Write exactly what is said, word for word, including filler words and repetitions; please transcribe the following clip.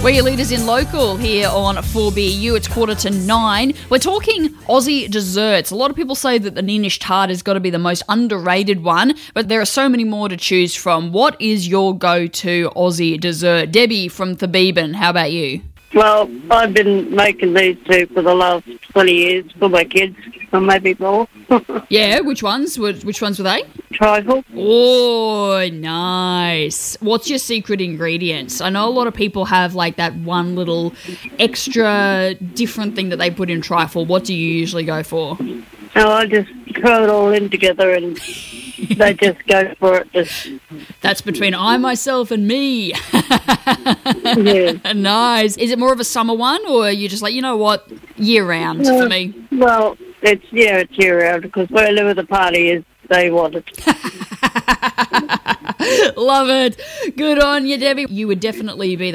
We're your leaders in local here on four B U. It's quarter to nine. We're talking Aussie desserts. A lot of people say that the Neenish tart has got to be the most underrated one, but there are so many more to choose from. What is your go-to Aussie dessert? Debbie from Thabeben, how about you? Well, I've been making these two for the last twenty years for my kids, or maybe more. Yeah, which ones? Which ones were they? Trifle. Oh, nice. What's your secret ingredients? I know a lot of people have like that one little extra different thing that they put in trifle. What do you usually go for? No, I just throw it all in together and they just go for it. Just... That's between I, myself and me. Yeah. Nice. Is it more of a summer one, or are you just like, you know what, year round uh, for me? Well, it's, yeah, it's year round because where I live with the party is they want it. Love it. Good on you, Debbie. You would definitely be